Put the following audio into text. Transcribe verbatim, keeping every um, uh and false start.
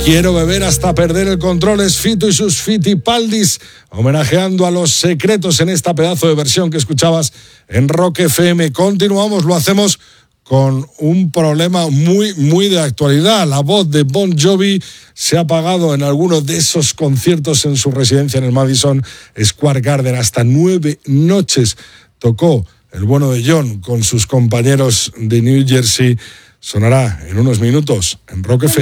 Quiero beber hasta perder el control, es Fito y sus Fitipaldis, homenajeando a Los Secretos en esta pedazo de versión que escuchabas en Rock F M. Continuamos, lo hacemos con un problema muy, muy de actualidad. La voz de Bon Jovi se ha apagado en alguno de esos conciertos en su residencia en el Madison Square Garden. Hasta nueve noches tocó el bueno de John con sus compañeros de New Jersey. Sonará en unos minutos en Rock F M.